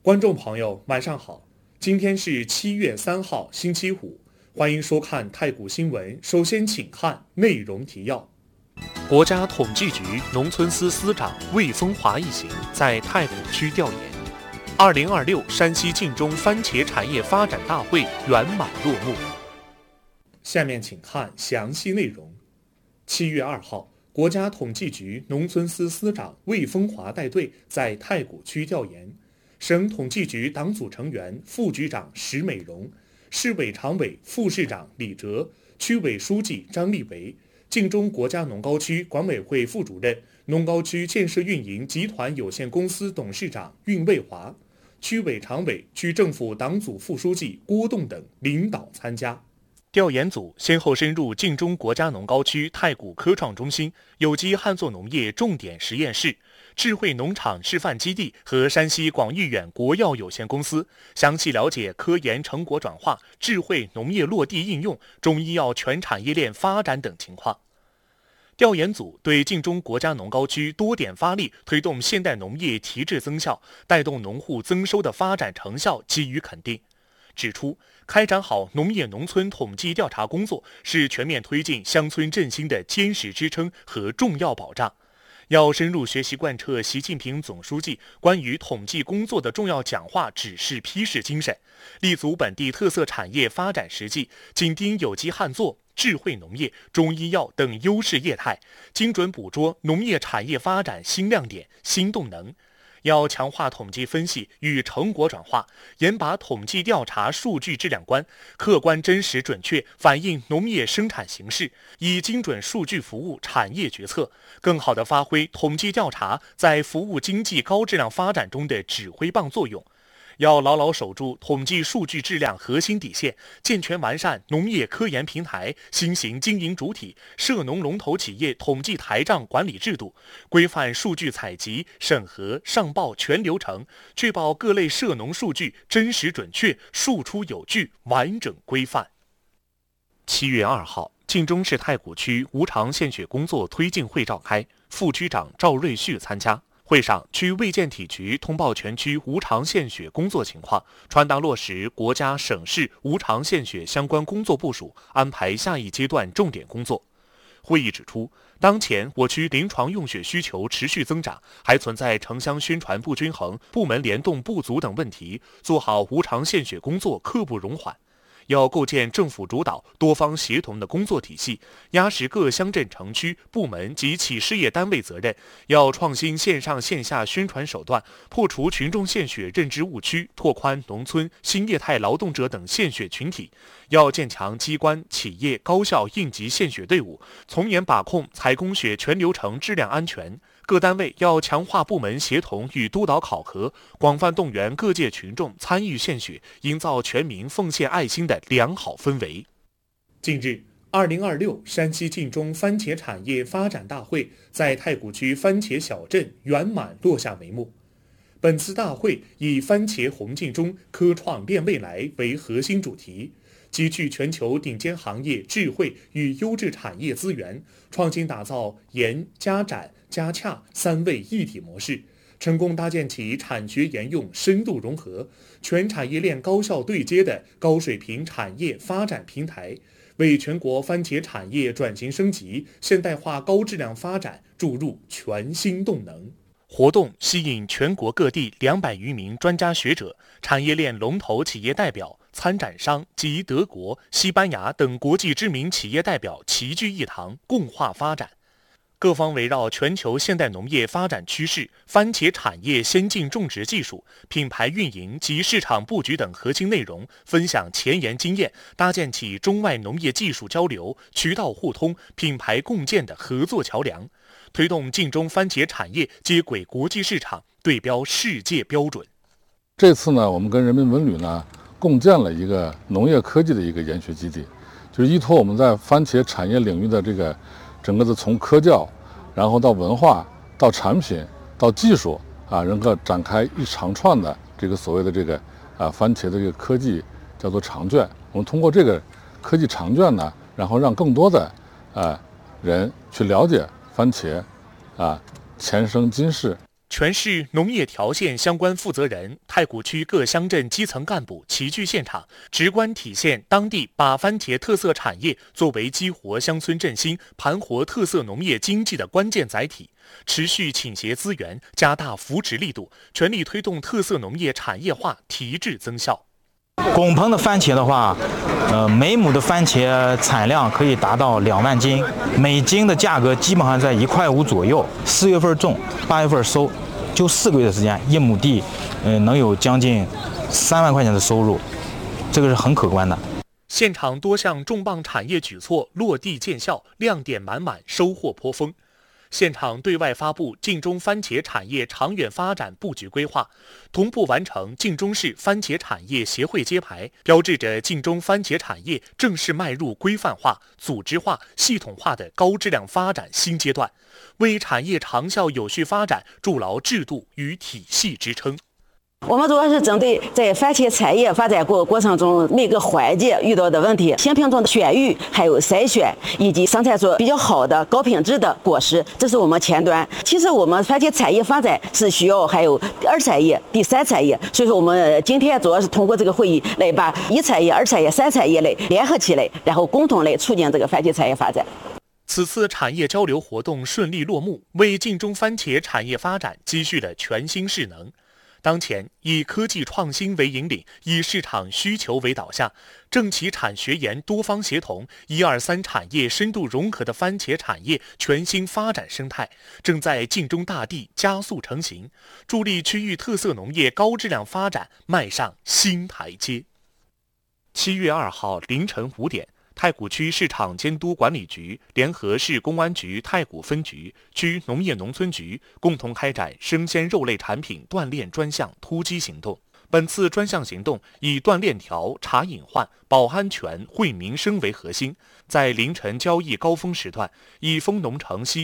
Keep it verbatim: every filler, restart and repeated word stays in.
观众朋友，晚上好，今天是七月三号，星期五，欢迎收看太谷新闻。首先，请看内容提要。国家统计局农村司司长魏风华一行在太谷区调研。二零二六山西晋中番茄产业发展大会圆满落幕。下面请看详细内容。七月二号，国家统计局农村司司长魏风华带队在太谷区调研。省统计局党组成员、副局长石美荣，市委常委、副市长李哲，区委书记张立维，晋中国家农高区管委会副主任、农高区建设运营集团有限公司董事长运卫华，区委常委、区政府党组副书记郭栋等领导参加。调研组先后深入晋中国家农高区太谷科创中心、有机旱作农业重点实验室、智慧农场示范基地和山西广益远国药有限公司，详细了解科研成果转化、智慧农业落地应用、中医药全产业链发展等情况。调研组对晋中国家农高区多点发力推动现代农业提质增效、带动农户增收的发展成效给予肯定，指出开展好农业农村统计调查工作是全面推进乡村振兴的坚实支撑和重要保障。要深入学习贯彻习近平总书记关于统计工作的重要讲话指示批示精神，立足本地特色产业发展实际，紧盯有机旱作、智慧农业、中医药等优势业态，精准捕捉农业产业发展新亮点、新动能。要强化统计分析与成果转化，严把统计调查数据质量关，客观真实准确反映农业生产形势，以精准数据服务产业决策，更好地发挥统计调查在服务经济高质量发展中的指挥棒作用。要牢牢守住统计数据质量核心底线，健全完善农业科研平台新型经营主体涉农龙头企业统计台账管理制度，规范数据采集、审核、上报全流程，确保各类涉农数据真实准确、数出有据、完整规范。七月二号，晋中市太谷区无偿献血工作推进会召开，副区长赵瑞旭参加。会上，区卫健体局通报全区无偿献血工作情况，传达落实国家、省市无偿献血相关工作部署，安排下一阶段重点工作。会议指出，当前我区临床用血需求持续增长，还存在城乡宣传不均衡、部门联动不足等问题，做好无偿献血工作刻不容缓。要构建政府主导、多方协同的工作体系，压实各乡镇城区部门及企事业单位责任。要创新线上线下宣传手段，破除群众献血认知误区，拓宽农村新业态劳动者等献血群体。要建强机关、企业高效应急献血队伍，从严把控采供血全流程质量安全。各单位要强化部门协同与督导考核，广泛动员各界群众参与献血，营造全民奉献爱心的良好氛围。近日，二零二六山西晋中番茄产业发展大会在太谷区番茄小镇圆满落下帷幕。本次大会以番茄红晋中，科创链未来为核心主题，集聚全球顶尖行业智慧与优质产业资源，创新打造研、加展、加洽三位一体模式，成功搭建起产学研用深度融合、全产业链高效对接的高水平产业发展平台，为全国番茄产业转型升级、现代化高质量发展注入全新动能。活动吸引全国各地两百余名专家学者、产业链龙头企业代表、参展商及德国、西班牙等国际知名企业代表齐聚一堂，共话发展。各方围绕全球现代农业发展趋势、番茄产业先进种植技术、品牌运营及市场布局等核心内容，分享前沿经验，搭建起中外农业技术交流、渠道互通、品牌共建的合作桥梁，推动晋中番茄产业接轨国际市场，对标世界标准。 这次呢，我们跟人民文旅呢共建了一个农业科技的一个研学基地，就是依托我们在番茄产业领域的这个整个的从科教，然后到文化，到产品，到技术啊，能够展开一长串的这个所谓的这个啊番茄的这个科技叫做长卷。我们通过这个科技长卷呢，然后让更多的啊人去了解番茄啊前生今世。 全市农业条线相关负责人、太谷区各乡镇基层干部齐聚现场，直观体现当地把番茄特色产业作为激活乡村振兴、盘活特色农业经济的关键载体，持续倾斜资源，加大扶持力度，全力推动特色农业产业化提质增效。 拱棚的番茄的话，呃，每亩的番茄产量可以达到两万斤，每斤的价格基本上在一块五左右。四月份种，八月份收，就四个月的时间，一亩地，嗯、呃，能有将近三万块钱的收入，这个是很可观的。 现场多项重磅产业举措落地见效，亮点满满，收获颇丰。现场对外发布晋中番茄产业长远发展布局规划，同步完成晋中市番茄产业协会揭牌，标志着晋中番茄产业正式迈入规范化、组织化、系统化的高质量发展新阶段，为产业长效有序发展筑牢制度与体系支撑。 我们主要是针对在番茄产业发展过过程中每个环节遇到的问题，新品种的选育、还有筛选，以及生产出比较好的高品质的果实，这是我们前端。其实我们番茄产业发展是需要还有二产业、第三产业，所以说我们今天主要是通过这个会议来把一产业、二产业、三产业类联合起来，然后共同来促进这个番茄产业发展。 此次产业交流活动顺利落幕，为晋中番茄产业发展积蓄了全新势能。当前以科技创新为引领，以市场需求为导向，政企产学研多方协同、一二三产业深度融合的番茄产业全新发展生态正在晋中大地加速成型，助力区域特色农业高质量发展迈上新台阶。七月二号凌晨五点，太谷区市场监督管理局联合市公安局太谷分局、区农业农村局共同开展生鲜肉类产品断链专项突击行动。本次专项行动以断链条、查隐患、保安全、惠民生为核心，在凌晨交易高峰时段，以丰农城西